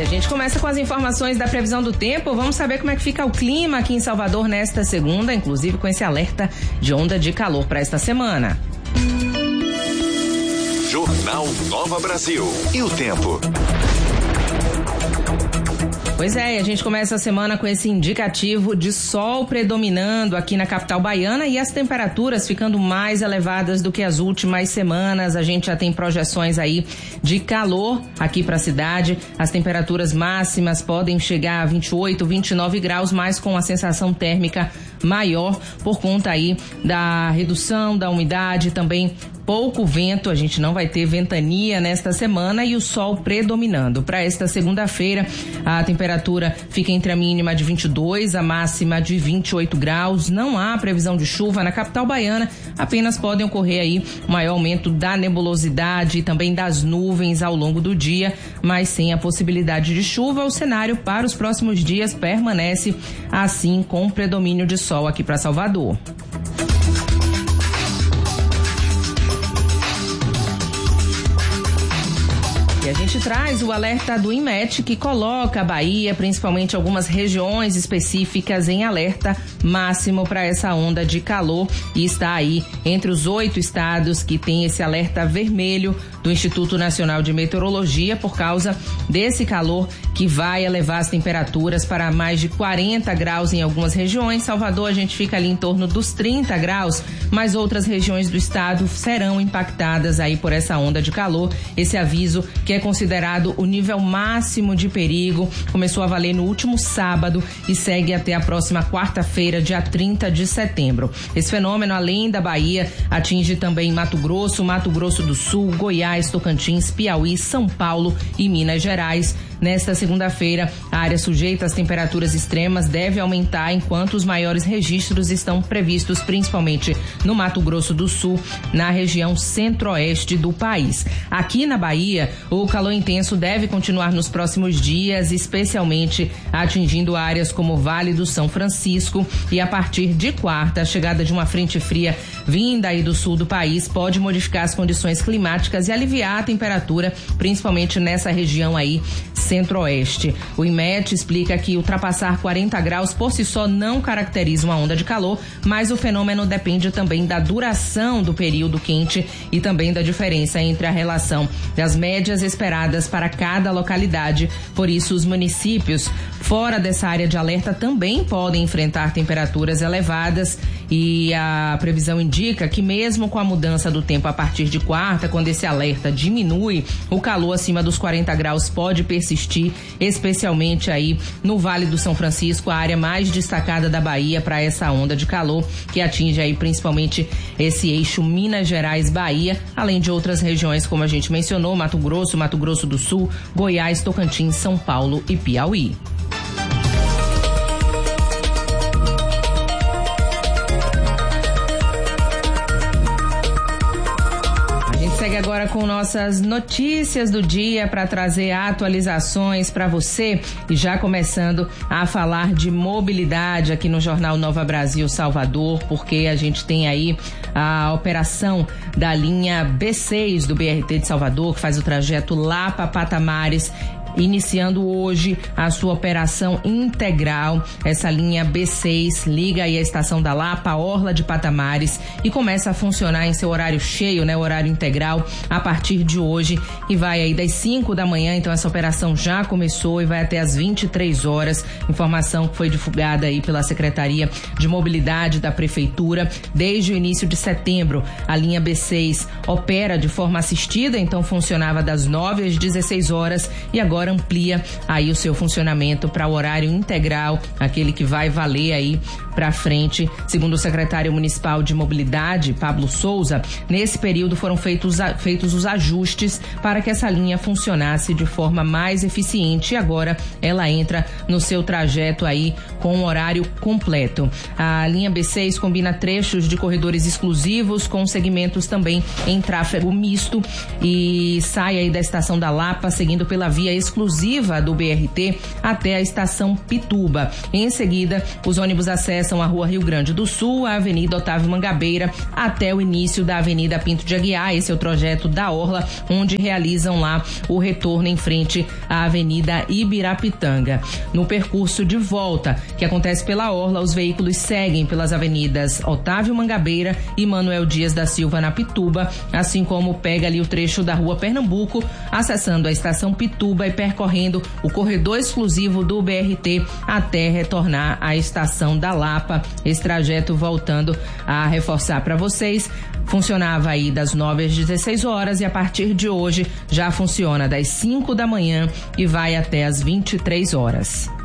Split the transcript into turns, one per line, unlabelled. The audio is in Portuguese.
A gente começa com as informações da previsão do tempo. Vamos saber como é que fica o clima aqui em Salvador nesta segunda, inclusive com esse alerta de onda de calor para esta semana.
Jornal Nova Brasil. E o tempo?
Pois é, a gente começa a semana com esse indicativo de sol predominando aqui na capital baiana e as temperaturas ficando mais elevadas do que as últimas semanas. A gente já tem projeções aí de calor aqui para a cidade. As temperaturas máximas podem chegar a 28, 29 graus, mas com a sensação térmica maior por conta aí da redução da umidade, também pouco vento. A gente não vai ter ventania nesta semana e o sol predominando. Para esta segunda-feira, a temperatura fica entre a mínima de 22, a máxima de 28 graus. Não há previsão de chuva na capital baiana, apenas podem ocorrer aí um maior aumento da nebulosidade e também das nuvens ao longo do dia, mas sem a possibilidade de chuva. O cenário para os próximos dias permanece assim, com predomínio de sol aqui para Salvador. E a gente traz o alerta do INMET, que coloca a Bahia, principalmente algumas regiões específicas, em alerta máximo para essa onda de calor, e está aí entre os 8 estados que tem esse alerta vermelho do Instituto Nacional de Meteorologia por causa desse calor que vai elevar as temperaturas para mais de 40 graus em algumas regiões. Salvador, a gente fica ali em torno dos 30 graus, mas outras regiões do estado serão impactadas aí por essa onda de calor. Esse aviso, que é considerado o nível máximo de perigo, começou a valer no último sábado e segue até a próxima quarta-feira, dia 30 de setembro. Esse fenômeno, além da Bahia, atinge também Mato Grosso do Sul, Goiás, Tocantins, Piauí, São Paulo e Minas Gerais. Nesta segunda-feira, a área sujeita às temperaturas extremas deve aumentar, enquanto os maiores registros estão previstos principalmente no Mato Grosso do Sul, na região centro-oeste do país. Aqui na Bahia, o calor intenso deve continuar nos próximos dias, especialmente atingindo áreas como o Vale do São Francisco, e a partir de quarta, a chegada de uma frente fria vinda aí do sul do país pode modificar as condições climáticas e aliviar a temperatura, principalmente nessa região aí centro-oeste. O INMET explica que ultrapassar 40 graus por si só não caracteriza uma onda de calor, mas o fenômeno depende também da duração do período quente e também da diferença entre a relação das médias esperadas para cada localidade. Por isso, os municípios fora dessa área de alerta também podem enfrentar temperaturas elevadas, e a previsão indica que mesmo com a mudança do tempo a partir de quarta, quando esse alerta diminui, o calor acima dos 40 graus pode persistir, especialmente aí no Vale do São Francisco, a área mais destacada da Bahia para essa onda de calor, que atinge aí principalmente esse eixo Minas Gerais-Bahia, além de outras regiões, como a gente mencionou, Mato Grosso do Sul, Goiás, Tocantins, São Paulo e Piauí. Segue agora com nossas notícias do dia para trazer atualizações para você, e já começando a falar de mobilidade aqui no Jornal Nova Brasil Salvador, porque a gente tem aí a operação da linha B6 do BRT de Salvador, que faz o trajeto Lapa-Patamares, iniciando hoje a sua operação integral. Essa linha B6 liga aí a estação da Lapa, a Orla de Patamares, e começa a funcionar em seu horário cheio, né, horário integral, a partir de hoje, e vai aí das 5 da manhã. Então essa operação já começou e vai até às 23 horas. Informação que foi divulgada aí pela Secretaria de Mobilidade da Prefeitura. Desde o início de setembro, a linha B6 opera de forma assistida, então funcionava das 9 às 16 horas e agora amplia aí o seu funcionamento para o horário integral, aquele que vai valer aí para frente. Segundo o secretário municipal de Mobilidade, Pablo Souza, nesse período foram feitos os ajustes para que essa linha funcionasse de forma mais eficiente, e agora ela entra no seu trajeto aí com um horário completo. A linha B6 combina trechos de corredores exclusivos com segmentos também em tráfego misto e sai aí da estação da Lapa, seguindo pela via exclusiva do BRT até a estação Pituba. Em seguida, os ônibus acessam a Rua Rio Grande do Sul, a Avenida Otávio Mangabeira, até o início da Avenida Pinto de Aguiar. Esse é o trajeto da Orla, onde realizam lá o retorno em frente à Avenida Ibirapitanga. No percurso de volta, que acontece pela Orla, os veículos seguem pelas avenidas Otávio Mangabeira e Manuel Dias da Silva na Pituba, assim como pega ali o trecho da Rua Pernambuco, acessando a estação Pituba e percorrendo o corredor exclusivo do BRT até retornar à estação da Lapa. Esse trajeto, voltando a reforçar para vocês, funcionava aí das 9 às 16 horas e a partir de hoje já funciona das 5 da manhã e vai até às 23 horas.